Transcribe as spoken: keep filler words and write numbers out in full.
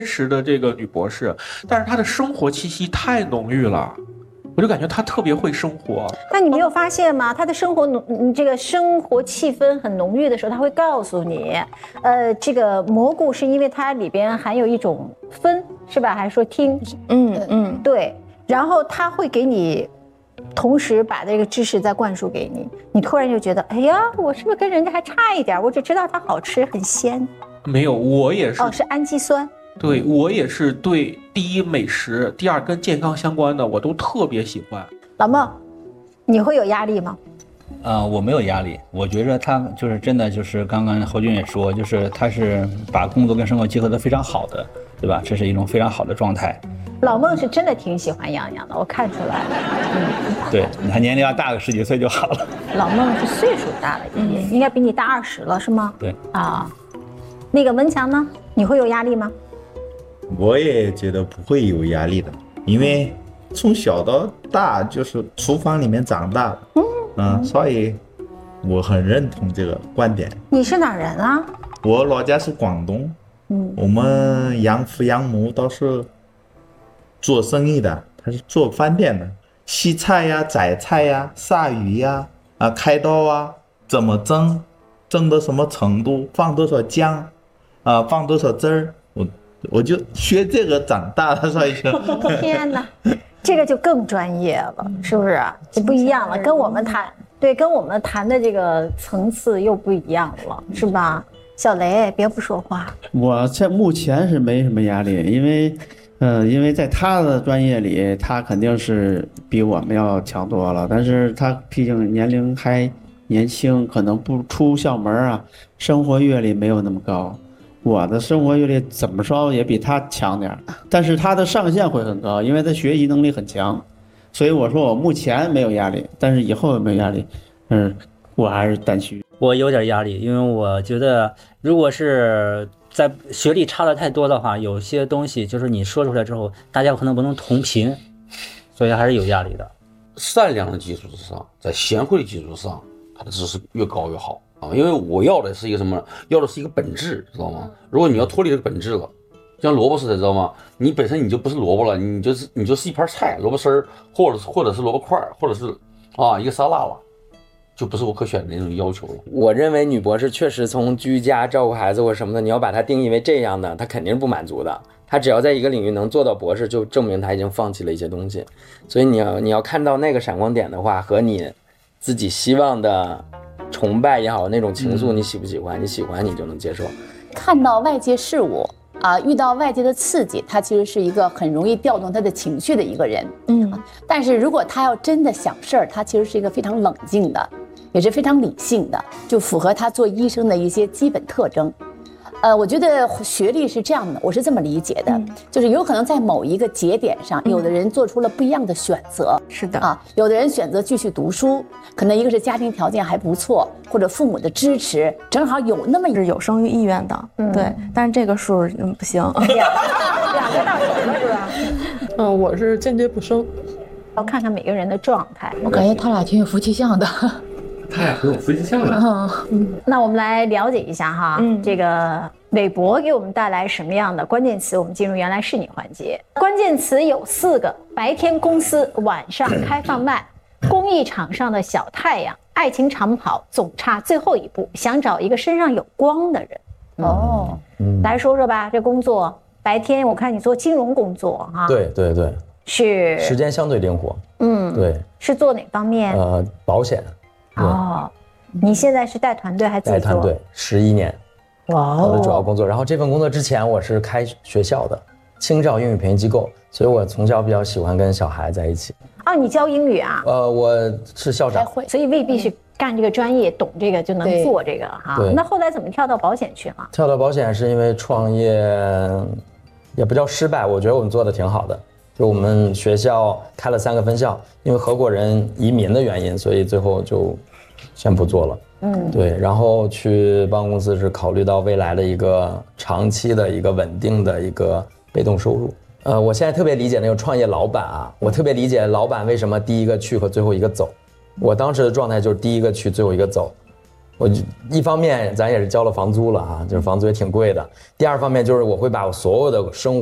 实的这个女博士，但是她的生活气息太浓郁了。我就感觉她特别会生活。 那你没有发现吗？她的生活浓，这个生活气氛很浓郁的时候，她会告诉你，呃，这个蘑菇是因为它里边含有一种酚，是吧？还是说烃？ 嗯嗯， 对。然后他会给你，同时把这个知识再灌输给你，你突然就觉得，哎呀，我是不是跟人家还差一点？我只知道它好吃，很鲜。 没有，我也是。 哦，是氨基酸。 对，我也是对第一美食，第二跟健康相关的，我都特别喜欢。 老孟，你会有压力吗？ 呃，我没有压力，我觉得他就是真的就是刚刚侯军也说，就是他是把工作跟生活结合得非常好的，对吧？这是一种非常好的状态。 老孟是真的挺喜欢洋洋的，我看出来了。 嗯，对，他年龄要大个十几岁就好了。 老孟是岁数大了一点，嗯、应该比你大二十了，是吗？ 对。 啊，那个文强呢？你会有压力吗？ 我也觉得不会有压力的，因为从小到大就是厨房里面长大的，嗯嗯，所以我很认同这个观点。 你是哪人啊？ 我老家是广东，嗯，我们养父养母都是做生意的，他是做饭店的，洗菜呀、宰菜呀、杀鱼呀、啊开刀啊，怎么蒸，蒸到什么程度，放多少姜，啊放多少汁儿，我。我就学这个长大的，所以说， 天哪，这个就更专业了，是不是？就不一样了，跟我们谈，对，跟我们谈的这个层次又不一样了，是吧？小雷，别不说话。 我在目前是没什么压力，因为，呃，因为在他的专业里，他肯定是比我们要强多了，但是他毕竟年龄还年轻，可能不出校门啊，生活阅历没有那么高。我的生活阅历怎么说也比他强点，但是他的上限会很高，因为他学习能力很强，所以我说我目前没有压力，但是以后有没有压力，嗯，我还是担心。 我有点压力，因为我觉得如果是在学历差的太多的话，有些东西就是你说出来之后，大家可能不能同频，所以还是有压力的。 善良的基础之上，在贤惠的基础上，他的知识越高越好。啊，因为我要的是一个什么呢？要的是一个本质，知道吗？如果你要脱离这个本质了，像萝卜丝的，知道吗？你本身你就不是萝卜了，你就是你就是一盘菜，萝卜丝儿，或者是或者是萝卜块，或者是啊一个沙拉了，就不是我可选的那种要求了。 我认为女博士确实从居家照顾孩子或什么的，你要把它定义为这样的，她肯定是不满足的。她只要在一个领域能做到博士，就证明她已经放弃了一些东西。所以你要你要看到那个闪光点的话，和你自己希望的。崇拜也好，那种情愫你喜不喜欢？你喜欢你就能接受。 看到外界事物啊，遇到外界的刺激，他其实是一个很容易调动他的情绪的一个人。嗯，但是如果他要真的想事儿，他其实是一个非常冷静的，也是非常理性的，就符合他做医生的一些基本特征。呃，我觉得学历是这样的，我是这么理解的，嗯、就是有可能在某一个节点上，嗯、有的人做出了不一样的选择。 是的啊，有的人选择继续读书，可能一个是家庭条件还不错，或者父母的支持，正好有那么是有生育意愿的。嗯、对，但是这个数嗯不行， 两两个到手了是吧？ 嗯，我是间接不生。 要看看每个人的状态。 我感觉他俩挺有夫妻相的。 他俩很有夫妻相的。 嗯，那我们来了解一下哈，嗯，这个韦博给我们带来什么样的关键词？我们进入原来是你环节。关键词有四个：白天公司，晚上开放麦，公益场上的小太阳，爱情长跑，总差最后一步，想找一个身上有光的人。哦，嗯、来说说吧，这工作白天我看你做金融工作哈。 对对对， 是时间相对灵活。嗯，对， 是做哪方面？ 呃，保险。 哦，你现在是带团队还是自己做？ 带团队十一年， 哇， 我的主要工作。然后这份工作之前我是开学校的青少英语培训机构，所以我从小比较喜欢跟小孩在一起。 哦，你教英语啊？ 呃，我是校长， 所以未必是干这个专业，懂这个就能做这个哈。那后来怎么跳到保险去了？ 跳到保险是因为创业，也不叫失败，我觉得我们做的挺好的。就我们学校开了三个分校，因为合伙人移民的原因，所以最后就先不做了。嗯，对，然后去帮公司是考虑到未来的一个长期的一个稳定的一个被动收入。呃，我现在特别理解那个创业老板啊，我特别理解老板为什么第一个去和最后一个走。我当时的状态就是第一个去，最后一个走。 我一方面咱也是交了房租了哈，就是房租也挺贵的。第二方面就是我会把我所有的生